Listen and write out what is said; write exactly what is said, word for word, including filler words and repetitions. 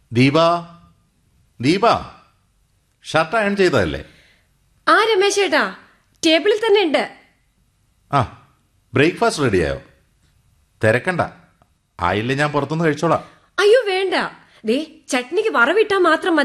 Deepa Deepa shirt iron ചെയ്തതല്ലേ? ആ രമേശ് ചേട്ടാ, ടേബിളിൽ തന്നെ ഉണ്ട്. ആ, ബ്രേക്ക്ഫാസ്റ്റ് റെഡിയായോ? തിരക്കണ്ട, ആയില്ലേ, ഞാൻ പുറത്തുനിന്ന് കഴിച്ചോളാം. അയ്യോ വേണ്ട, ദേ ചട്നിക്ക് വറവിട്ടാ മാത്രം മതി.